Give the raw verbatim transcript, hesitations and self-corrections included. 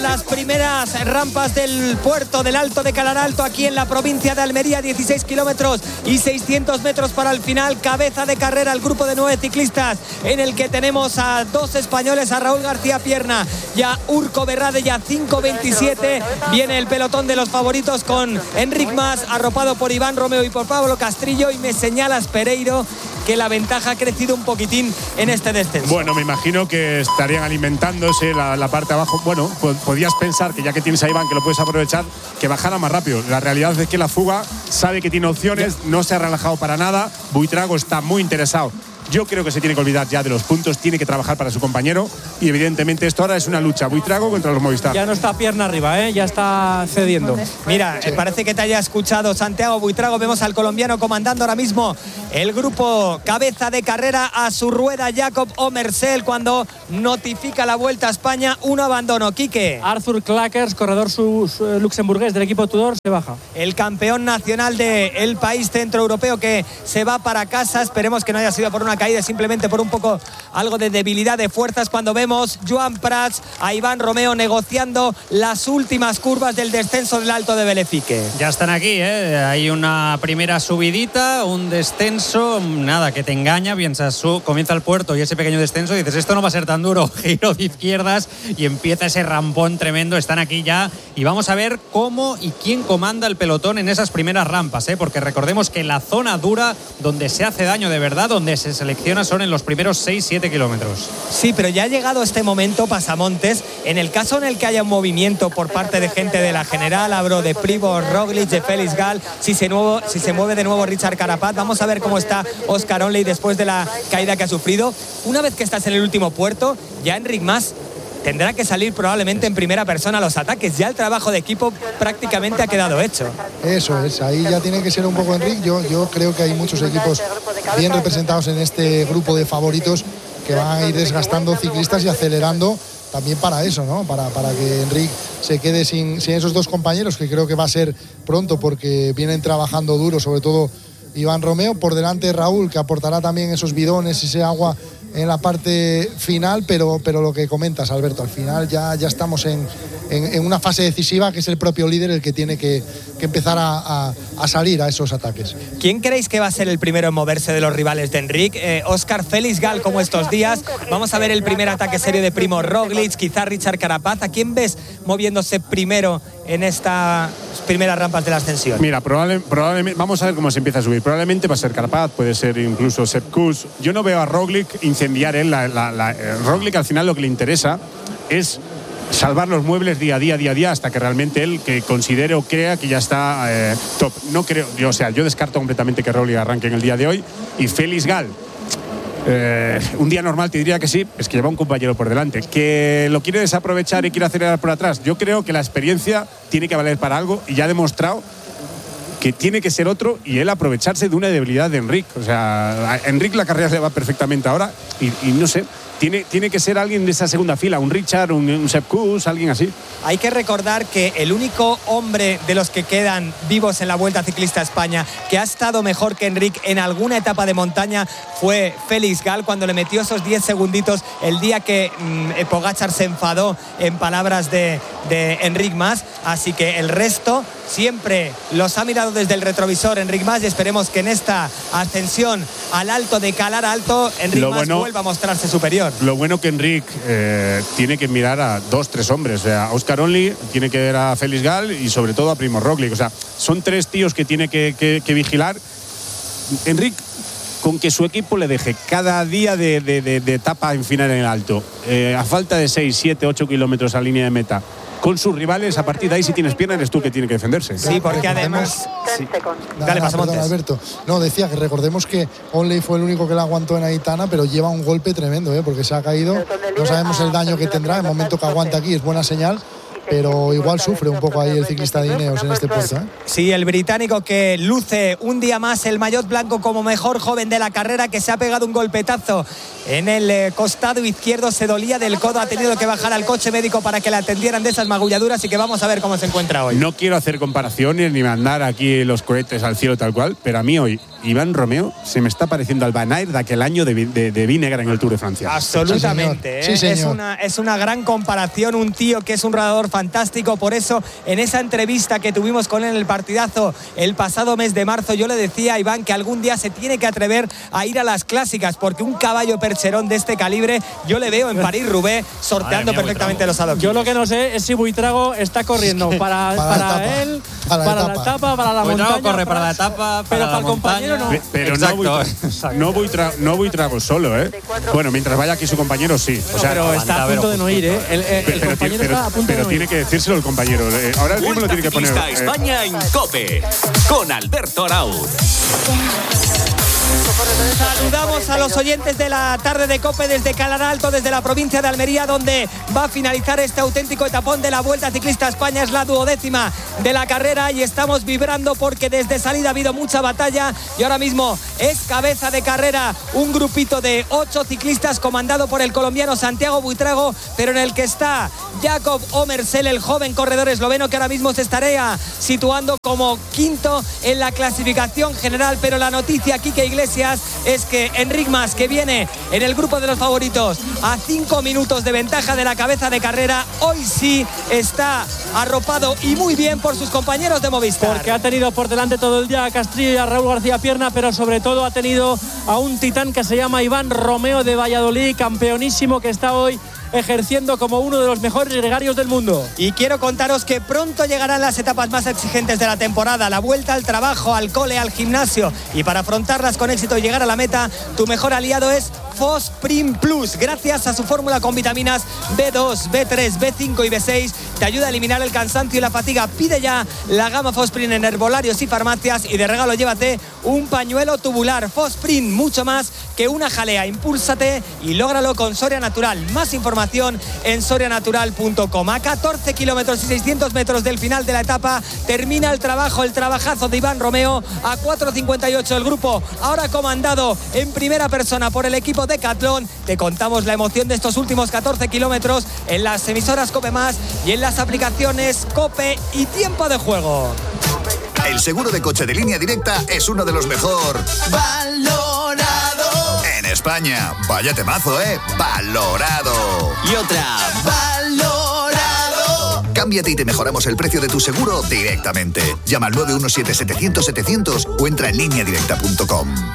Las primeras rampas del puerto del Alto de Calaralto, aquí en la provincia de Almería, dieciséis kilómetros y seiscientos metros para el final. Cabeza de carrera el grupo de nueve ciclistas, en el que tenemos a dos españoles, a Raúl García Pierna y a Urco Berrade, ya cinco veintisiete. Viene el pelotón de los favoritos con Enric Mas, arropado por Iván Romeo y por Pablo Castrillo, y me señalas, Pereiro, que la ventaja ha crecido un poquitín en este descenso. Bueno, me imagino que estarían alimentándose la, la parte de abajo. Bueno, pues podías pensar que ya que tienes a Iván, que lo puedes aprovechar, que bajara más rápido. La realidad es que la fuga sabe que tiene opciones, no se ha relajado para nada. Buitrago está muy interesado. Yo creo que se tiene que olvidar ya de los puntos, tiene que trabajar para su compañero y evidentemente esto ahora es una lucha Buitrago contra los Movistar. Ya no está Pierna arriba, ¿eh? Ya está cediendo. Mira, sí. Parece que te haya escuchado Santiago Buitrago. Vemos al colombiano comandando ahora mismo el grupo. Cabeza de carrera a su rueda Jacob Omersel cuando notifica la Vuelta a España. Un abandono, Quique. Arthur Clackers, corredor su, su, luxemburgués del equipo Tudor, se baja. El campeón nacional del país centroeuropeo que se va para casa. Esperemos que no haya sido por una caída, simplemente por un poco algo de debilidad de fuerzas, cuando vemos Joan Prats, a Iván Romeo negociando las últimas curvas del descenso del Alto de Belefique. Ya están aquí, ¿eh? Hay una primera subidita, un descenso, nada, que te engaña, piensas, su, comienza el puerto y ese pequeño descenso, y dices, esto no va a ser tan duro, giro de izquierdas y empieza ese rampón tremendo. Están aquí ya y vamos a ver cómo y quién comanda el pelotón en esas primeras rampas, ¿eh? Porque recordemos que la zona dura, donde se hace daño de verdad, donde se selecciona, son en los primeros seis siete kilómetros. Sí, pero ya ha llegado este momento, Pasamontes, en el caso en el que haya un movimiento por parte de gente de la general, hablo de Primož Roglič, de Félix Gall, si se, nuevo, si se mueve de nuevo Richard Carapaz. Vamos a ver cómo está Oscar Onley después de la caída que ha sufrido. Una vez que estás en el último puerto, ya Enric Mas tendrá que salir probablemente en primera persona a los ataques. Ya el trabajo de equipo prácticamente ha quedado hecho. Eso es, ahí ya tiene que ser un poco Enric. Yo, yo creo que hay muchos equipos bien representados en este grupo de favoritos que van a ir desgastando ciclistas y acelerando también para eso, ¿no? Para, para que Enric se quede sin, sin esos dos compañeros, que creo que va a ser pronto porque vienen trabajando duro, sobre todo Iván Romeo. Por delante Raúl, que aportará también esos bidones, ese agua en la parte final, pero, pero lo que comentas, Alberto, al final ya, ya estamos en, en, en una fase decisiva, que es el propio líder el que tiene que, que empezar a, a, a salir a esos ataques. ¿Quién creéis que va a ser el primero en moverse de los rivales de Enric? Eh, Oscar, Félix Gall, como estos días. Vamos a ver el primer ataque serio de Primož Roglič, quizá Richard Carapaz. ¿A quién ves moviéndose primero en estas primeras rampas de la ascensión? Mira, probable, probablemente, vamos a ver cómo se empieza a subir. Probablemente va a ser Carapaz, puede ser incluso Sepp Kuss. Yo no veo a Roglič incendiar él. La, la, la, Roglič al final lo que le interesa es salvar los muebles día a día, día a día, hasta que realmente él que considere o crea que ya está eh, top. No creo, yo, o sea, yo descarto completamente que Roglič arranque en el día de hoy. Y Félix Gall, Eh, un día normal te diría que sí, es que lleva un compañero por delante. Que lo quiere desaprovechar y quiere acelerar por atrás. Yo creo que la experiencia tiene que valer para algo y ya ha demostrado que tiene que ser otro y él aprovecharse de una debilidad de Enric. O sea, a Enric la carrera le va perfectamente ahora y, y no sé, tiene, tiene que ser alguien de esa segunda fila, un Richard, un, un Sepp Kuss, alguien así. Hay que recordar que el único hombre de los que quedan vivos en la Vuelta Ciclista a España que ha estado mejor que Enric en alguna etapa de montaña fue Félix Gall, cuando le metió esos diez segunditos el día que mmm, Pogačar se enfadó, en palabras de, de Enric Mas. Así que el resto siempre los ha mirado desde el retrovisor Enric Mas, y esperemos que en esta ascensión al Alto de Calar Alto Enric Mas bueno, vuelva a mostrarse superior. Lo bueno que Enric eh, tiene que mirar a dos, tres hombres. O sea, a Oscar Onley, tiene que ver a Félix Gall y sobre todo a Primož Roglič. O sea, son tres tíos que tiene que, que, que vigilar. Enric, con que su equipo le deje cada día de, de, de, de etapa en final en el Alto, eh, a falta de seis, siete, ocho kilómetros a línea de meta, con sus rivales, a partir de ahí, si tienes piernas, eres tú que tiene que defenderse. Sí, porque además... Sí. Dale, nada, perdón, Alberto. No, decía que recordemos que Onley fue el único que la aguantó en Aitana, pero lleva un golpe tremendo, ¿eh? Porque se ha caído. No sabemos el daño que tendrá. El momento que aguanta aquí es buena señal, pero igual sufre un poco ahí el ciclista de Ineos en este puesto, ¿eh? Sí, el británico que luce un día más el maillot blanco como mejor joven de la carrera, que se ha pegado un golpetazo en el eh, costado izquierdo, se dolía del codo, ha tenido que bajar al coche médico para que le atendieran de esas magulladuras, y que vamos a ver cómo se encuentra hoy. No quiero hacer comparaciones ni mandar aquí los cohetes al cielo tal cual, pero a mí hoy Iván Romeo se me está pareciendo al Van Aert de aquel año de, de, de Vinegar en el Tour de Francia. Absolutamente, Sí, ¿eh? señor. Sí, señor. Es una, es una gran comparación, un tío que es un rodador fantástico. Por eso, en esa entrevista que tuvimos con él en el partidazo el pasado mes de marzo, yo le decía a Iván que algún día se tiene que atrever a ir a las clásicas, porque un caballo percherón de este calibre yo le veo en París-Roubaix sorteando mía, perfectamente los adoquines. Yo lo que no sé es si Buitrago está corriendo para, para para, la etapa, él, para para, la la etapa. etapa, para la Buitrago montaña. corre para la etapa, pero para para la el compañero no. montaña. Pe- Pero Exacto, no voy, exacto. no voy, tra- no voy trago solo, ¿eh? Bueno, mientras vaya aquí su compañero, sí. O sea, Pero está a aguanta, punto de no ir, ¿eh? El, el- el pero, compañero pero- está a punto pero de no tiene ir. que decírselo el compañero. Eh, ahora mismo lo tiene que poner. Vuelta eh, Ciclista España en COPE con Alberto Arauz. Saludamos a los oyentes de la tarde de COPE desde Calaralto, desde la provincia de Almería, donde va a finalizar este auténtico etapón de la Vuelta Ciclista España. Es la duodécima de la carrera y estamos vibrando porque desde salida ha habido mucha batalla, y ahora mismo es cabeza de carrera un grupito de ocho ciclistas comandado por el colombiano Santiago Buitrago, pero en el que está Jakob Omersel, el joven corredor esloveno, que ahora mismo se estaría situando como quinto en la clasificación general. Pero la noticia, Quique Iglesias, es que Enric Mas, que viene en el grupo de los favoritos a cinco minutos de ventaja de la cabeza de carrera, hoy sí está arropado y muy bien por sus compañeros de Movistar. Porque ha tenido por delante todo el día a Castrillo y a Raúl García Pierna, pero sobre todo ha tenido a un titán que se llama Iván Romeo de Valladolid, campeonísimo, que está hoy ejerciendo como uno de los mejores gregarios del mundo. Y quiero contaros que pronto llegarán las etapas más exigentes de la temporada, la vuelta al trabajo, al cole, al gimnasio, y para afrontarlas con éxito y llegar a la meta, tu mejor aliado es Fosprin Plus. Gracias a su fórmula con vitaminas B dos, B tres, B cinco y B seis, te ayuda a eliminar el cansancio y la fatiga. Pide ya la gama Fosprin en herbolarios y farmacias, y de regalo llévate un pañuelo tubular. Fosprin, mucho más que una jalea. Impúlsate y lógralo con Soria Natural. Más información en soria natural punto com. A catorce kilómetros y seiscientos metros del final de la etapa termina el trabajo, el trabajazo de Iván Romeo. A cuatro cincuenta y ocho el grupo, ahora comandado en primera persona por el equipo Decathlon. Te contamos la emoción de estos últimos catorce kilómetros en las emisoras COPE Más y en las aplicaciones COPE y Tiempo de Juego. El seguro de coche de Línea Directa es uno de los mejor valorado en España. Vaya temazo, ¿eh? Valorado. Y otra, valorado. Cámbiate y te mejoramos el precio de tu seguro directamente. Llama al nueve uno siete, setecientos, setecientos o entra en línea directa punto com.